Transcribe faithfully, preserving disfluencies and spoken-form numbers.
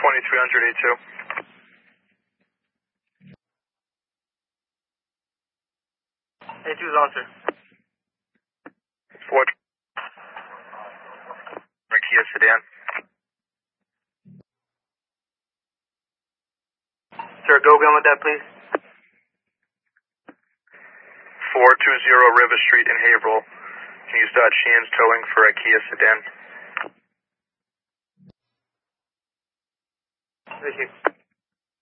twenty-three hundred A two. A two is on, sir. Ford. Kia sedan. Sir, go again with that, please. four two zero River Street in Haverhill. Can you start Sheehan's towing for a Kia sedan? Thank you.